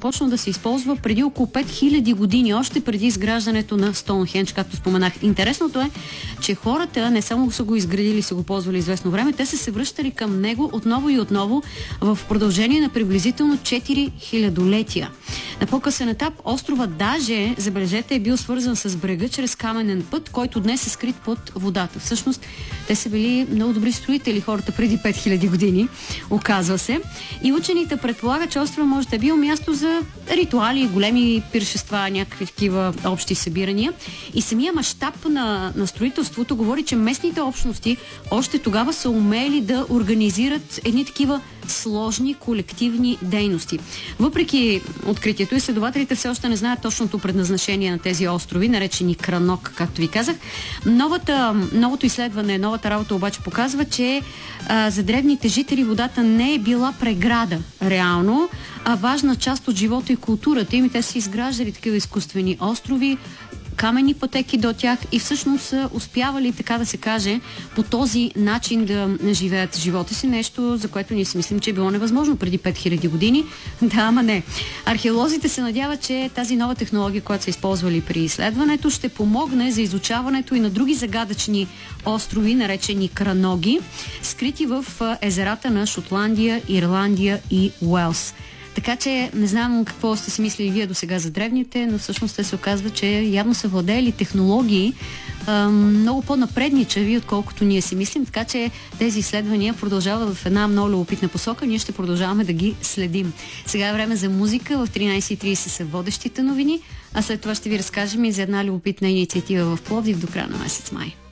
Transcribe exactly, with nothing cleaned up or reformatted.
започна да се използва преди около пет хиляди години, още преди изграждането на Стоунхендж, както споменах. Интересното е, че хората не само са го изградили, са го ползвали известно време, те са се връщали към него отново и отново в продължение на приблизително четири хилядолетия. На по-късен етап острова даже, забележете, е бил свързан с брега чрез каменен път, който днес е скрит под водата. Всъщност, те са били много добри строители, хората преди пет хиляди години, оказва се. И учените предполагат, че острова може да е бил място за ритуали, големи пиршества, някакви такива общи събирания. И самия мащаб на, на строителството говори, че местните общности още тогава са умели да организират едни такива сложни колективни дейности. Въпреки откритието, изследователите все още не знаят точното предназначение на тези острови, наречени Кранок, както ви казах. Новата, новото изследване, новата работа обаче показва, че а, за древните жители водата не е била преграда реално, а важна част от живота и културата им. Те са изграждали такива изкуствени острови, каменни пътеки до тях и всъщност са успявали, така да се каже, по този начин да живеят живота си, нещо, за което ние си мислим, че е било невъзможно преди пет хиляди години. Да, ама не. Археолозите се надяват, че тази нова технология, която са използвали при изследването, ще помогне за изучаването и на други загадъчни острови, наречени краноги, скрити в езерата на Шотландия, Ирландия и Уелс. Така че не знам какво сте си мислили вие до сега за древните, но всъщност те се оказва, че явно са владеели технологии а, много по-напредничави, отколкото ние си мислим. Така че тези изследвания продължават в една много любопитна посока. Ние ще продължаваме да ги следим. Сега е време за музика. В тринайсет и трийсет са водещите новини, а след това ще ви разкажем и за една любопитна инициатива в Пловдив до края на месец май.